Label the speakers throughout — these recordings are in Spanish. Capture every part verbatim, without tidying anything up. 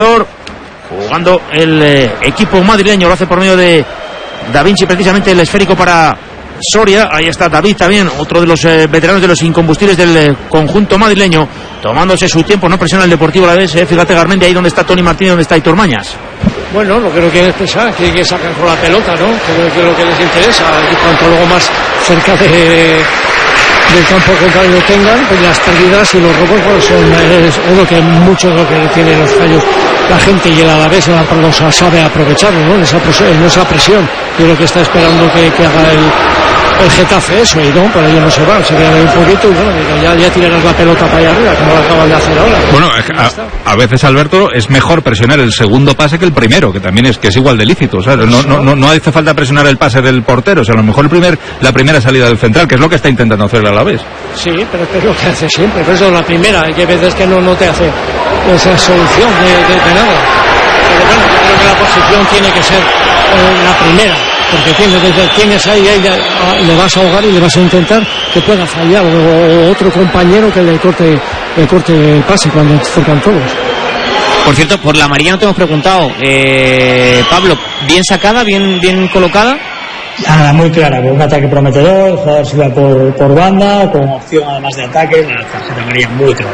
Speaker 1: Jugando el eh, equipo madrileño, lo hace por medio de Da Vinci, precisamente el esférico para Soria. Ahí está David también, otro de los eh, veteranos de los incombustibles del eh, conjunto madrileño, tomándose su tiempo, no presiona el Deportivo Alavés. Eh, fíjate, Garmendia, ahí donde está Tony Martínez, donde está Aitor Mañas.
Speaker 2: Bueno, lo que no quieren es pensar, que, que sacan con la pelota, ¿no? Que, que lo que les interesa, y cuanto luego más cerca de, del campo contrario lo tengan, pues las pérdidas y los robos pues son es, es lo que mucho de lo que tienen los fallos la gente, y el Alavés los sabe aprovechar, ¿no? En esa presión, en esa presión, y lo que está esperando que, que haga el, el Getafe eso, y no, para ellos no se van, se quedan ahí un poquito y bueno, ya, ya tirarás la pelota para allá arriba, como lo acaban de hacer ahora.
Speaker 3: Bueno, a, a veces, Alberto, es mejor presionar el segundo pase que el primero, que también es que es igual de lícito, o sea, no, no, no, no hace falta presionar el pase del portero, o sea, a lo mejor el primer, la primera salida del central, que es lo que está intentando hacer el Alavés.
Speaker 2: Sí, pero es lo que hace siempre, pero eso es la primera, y hay veces que no, no te hace esa solución de, de, de nada. Pero bueno, yo creo que la posición tiene que ser eh, la primera, porque tienes, tienes ahí, ahí a, le vas a ahogar y le vas a intentar que pueda fallar, o, o otro compañero que le corte, le corte el pase cuando tocan todos.
Speaker 4: Por cierto, por la amarilla no te hemos preguntado, eh, Pablo, ¿bien sacada, bien, bien colocada?
Speaker 5: Nada, muy clara, con un ataque prometedor, el jugador se va por, por banda, con opción además de ataque, la tarjeta amarilla muy clara.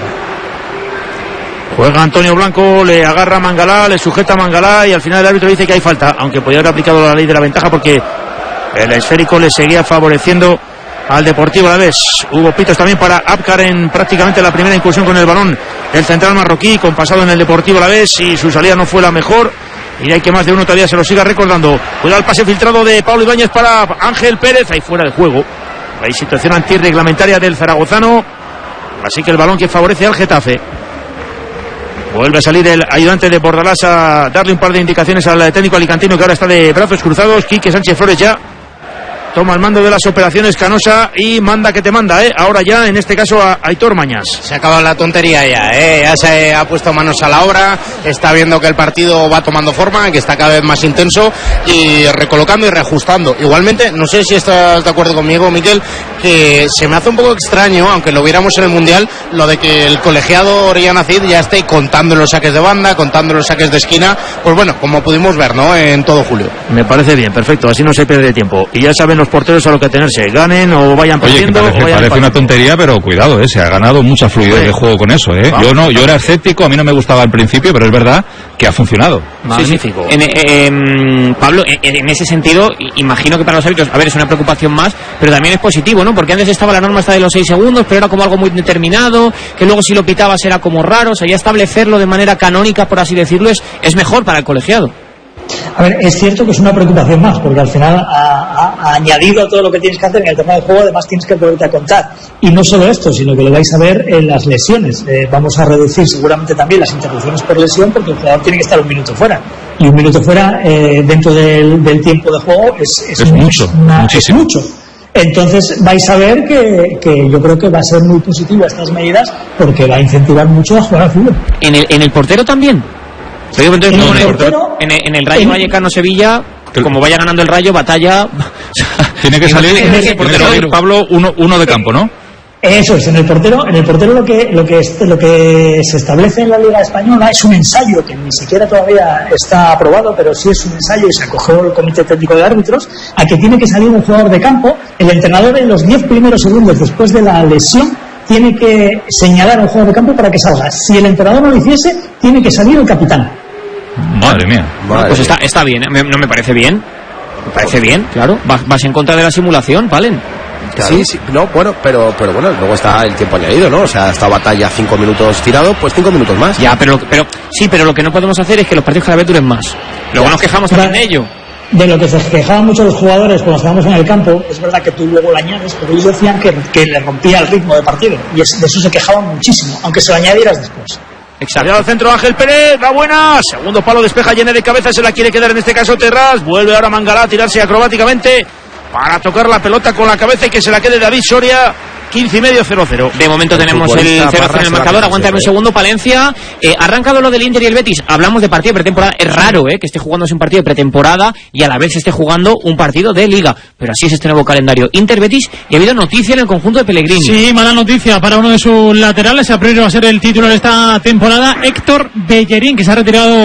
Speaker 1: Juega Antonio Blanco, le agarra a Mangalá, le sujeta a Mangalá y al final el árbitro dice que hay falta, aunque podría haber aplicado la ley de la ventaja porque el esférico le seguía favoreciendo al Deportivo Alavés. Hubo pitos también para Abkar en prácticamente la primera incursión con el balón del central marroquí, con pasado en el Deportivo Alavés, y su salida no fue la mejor. Y hay que más de uno todavía se lo siga recordando. Cuidado el pase filtrado de Pablo Ibáñez para Ángel Pérez, ahí fuera de juego. Hay situación antirreglamentaria del zaragozano, así que el balón que favorece al Getafe. Vuelve a salir el ayudante de Bordalás a darle un par de indicaciones al técnico alicantino, que ahora está de brazos cruzados. Quique Sánchez Flores ya toma el mando de las operaciones Canosa y manda que te manda, ¿eh? Ahora ya, en este caso, a Aitor Mañas.
Speaker 6: Se ha acabado la tontería ya, ¿eh? Ya se ha puesto manos a la obra, está viendo que el partido va tomando forma, que está cada vez más intenso y recolocando y reajustando. Igualmente, no sé si estás de acuerdo conmigo, Miquel, que se me hace un poco extraño, aunque lo viéramos en el Mundial, lo de que el colegiado Orellana Cid ya esté contando los saques de banda, contando los saques de esquina, pues bueno, como pudimos ver, ¿no? En todo julio.
Speaker 1: Me parece bien, perfecto, así no se pierde tiempo. Y ya saben los porteros a lo que tenerse, ganen o vayan perdiendo.
Speaker 3: Oye, que parece, parece una tontería, pero cuidado, ¿eh? Se ha ganado mucha fluidez de juego con eso, ¿eh? Yo no, yo era escéptico, a mí no me gustaba al principio, pero es verdad que ha funcionado.
Speaker 1: Magnífico.
Speaker 4: Sí, sí. En, eh, Pablo, en, en ese sentido, imagino que para los árbitros, a ver, es una preocupación más, pero también es positivo, ¿no? Porque antes estaba la norma hasta de los seis segundos, pero era como algo muy determinado, que luego si lo pitabas era como raro, o sea, ya establecerlo de manera canónica, por así decirlo, es, es mejor para el colegiado.
Speaker 5: A ver, es cierto que es una preocupación más, porque al final, ha, ha, ha añadido a todo lo que tienes que hacer en el terreno de juego, además tienes que volverte a contar. Y no solo esto, sino que lo vais a ver en las lesiones. Eh, vamos a reducir seguramente también las interrupciones por lesión, porque el jugador tiene que estar un minuto fuera. Y un minuto fuera, eh, dentro del, del tiempo de juego, es, es,
Speaker 3: es mucho,
Speaker 5: es una,
Speaker 3: muchísimo.
Speaker 5: Es mucho. Entonces vais a ver que, que yo creo que va a ser muy positivo estas medidas, porque va a incentivar mucho a jugar al fútbol.
Speaker 4: ¿En el, en el portero también? Pero entonces,
Speaker 5: en,
Speaker 4: no,
Speaker 5: el
Speaker 4: en,
Speaker 5: portero,
Speaker 4: el, en, el, en el Rayo
Speaker 5: en,
Speaker 4: Vallecano Sevilla, como vaya ganando el Rayo, batalla.
Speaker 3: Tiene que salir
Speaker 5: en el,
Speaker 3: el portero, Pablo, uno, uno de campo, ¿no?
Speaker 5: Eso es, en el portero, en el portero lo que lo que lo que se establece en la Liga Española es un ensayo que ni siquiera todavía está aprobado, pero sí es un ensayo y se acogió el Comité Técnico de Árbitros a que tiene que salir un jugador de campo. El entrenador en los diez primeros segundos después de la lesión tiene que señalar a un jugador de campo para que salga. Si el entrenador no lo hiciese, tiene que salir el capitán.
Speaker 3: Madre mía.
Speaker 4: Bueno, pues está, está bien, ¿eh? No me parece bien. Me parece bien, claro. Vas, vas en contra de la simulación, ¿valen?
Speaker 7: Claro. Sí, sí, no, bueno, pero pero bueno, luego está el tiempo añadido, ¿no? O sea, esta batalla cinco minutos tirado, pues cinco minutos más.
Speaker 4: Ya, pero, pero sí, pero lo que no podemos hacer es que los partidos cada vez duren más. Luego ya nos quejamos también de ello.
Speaker 5: De lo que se quejaban mucho los jugadores cuando estábamos en el campo, es verdad que tú luego lo añades, pero ellos decían que, que le rompía el ritmo de partido, y es, de eso se quejaban muchísimo, aunque se lo añadieras después.
Speaker 1: Exacto. Al centro Ángel Pérez, la buena, segundo palo, despeja, llena de cabeza, se la quiere quedar en este caso Terrás, vuelve ahora Mangalá a tirarse acrobáticamente para tocar la pelota con la cabeza y que se la quede David Soria. quince y medio, cero cero.
Speaker 4: De momento tenemos el cero cero en el marcador. Aguántame un segundo, Palencia. Eh, arrancado lo del Inter y el Betis. Hablamos de partido de pretemporada. Es raro eh, que esté jugándose un partido de pretemporada y a la vez se esté jugando un partido de Liga. Pero así es este nuevo calendario. Inter-Betis, y ha habido noticia en el conjunto de Pellegrini.
Speaker 8: Sí, mala noticia para uno de sus laterales. A priori va a ser el titular de esta temporada, Héctor Bellerín, que se ha retirado